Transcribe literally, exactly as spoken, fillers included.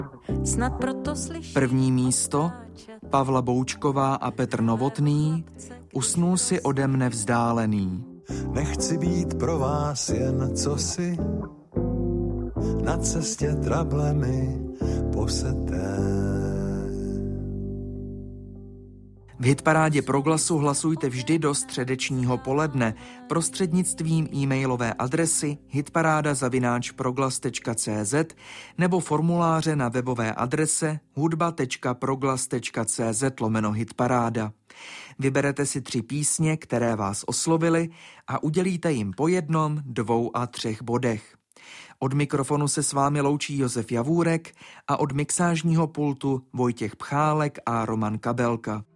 Snad proto slyším. První místo Pavla Boučková a Petr Novotný, Usnul si ode mne vzdálený. Nechci být pro vás jen cosi, na cestě trablemi poseté. V Hitparádě Proglasu hlasujte vždy do středečního poledne prostřednictvím e-mailové adresy hitparáda zavináč proglas tečka cé zet nebo formuláře na webové adrese hudba tečka proglas tečka cé zet lomeno hitparáda. Vyberete si tři písně, které vás oslovily a udělíte jim po jednom, dvou a třech bodech. Od mikrofonu se s vámi loučí Josef Javůrek a od mixážního pultu Vojtěch Pchálek a Roman Kabelka.